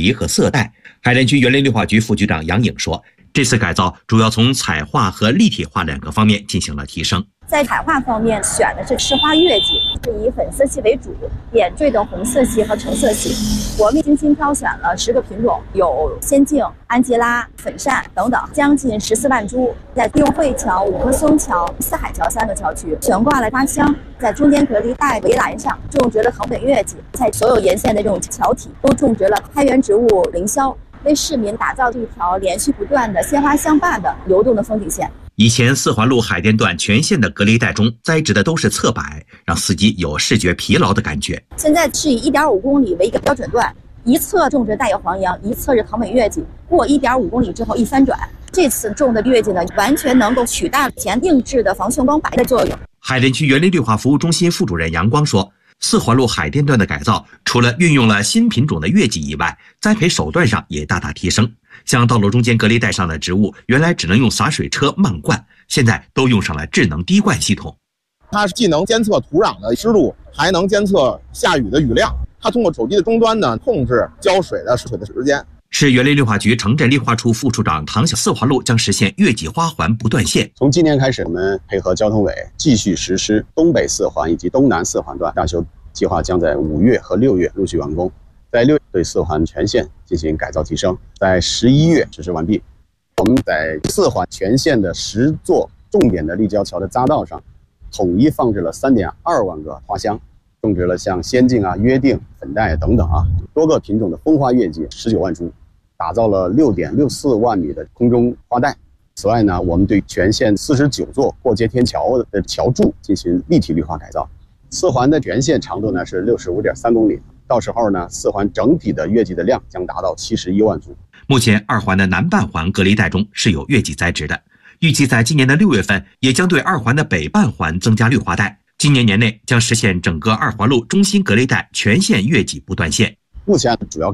篱和色带。海淀区园林绿化局副局长杨颖说，这次改造主要从彩画和立体化2个方面进行了提升。 在彩画方面，选的是市花月季，是以粉色系为主，点缀的红色系和橙色系。我们精心挑选了10个品种，有仙境、安吉拉、粉扇等等，将近14万株。在利用汇桥、五棵松桥、四海桥3个桥区悬挂了花箱，在中间隔离带围栏上种植了藤本月季，在所有沿线的这种桥体都种植了开源植物凌霄，为市民打造一条连续不断的鲜花相伴的流动的风景线。 以前4环路海淀段全线的隔离带中栽植的都是侧柏，让司机有视觉疲劳的感觉。 现在是以1.5公里为一个标准段，一侧种植带叶黄杨，一侧是藤本月季，过1.5公里之后一翻转。这次种的月季呢，完全能够取代前定制的防锈光柏的作用。 海淀区园林绿化服务中心副主任杨光说，4环路海淀段的改造，除了运用了新品种的月季以外，栽培手段上也大大提升。像道路中间隔离带上的植物，原来只能用洒水车漫灌，现在都用上了智能滴灌系统。 它既能监测土壤的湿度，还能监测下雨的雨量。它通过手机的终端呢，控制浇水的时间。 市园林绿化局城镇绿化处副处长唐晓，4环路将实现月季花环不断线。 从今年开始，我们配合交通委继续实施东北4环以及东南4环段大修计划，将在5月和6月陆续完工。在6月对4环全线进行改造提升，在11月实施完毕。我们在4环全线的10座重点的立交桥的匝道上，统一放置了3.2万个花箱，种植了像仙境啊、约定、粉黛等等多个品种的风花月季19万株，打造了6.64万米的空中花带。此外呢，我们对全线49座过街天桥的桥柱进行立体绿化改造。4环的全线长度呢是65.3公里。到时候呢，4环整体的月季的量将达到71万株。 目前2环的南半环隔离带中是有月季栽植的，预计在今年的6月份也将对2环的北半环增加绿化带。今年年内将实现整个2环路中心隔离带全线月季不断线。 目前主要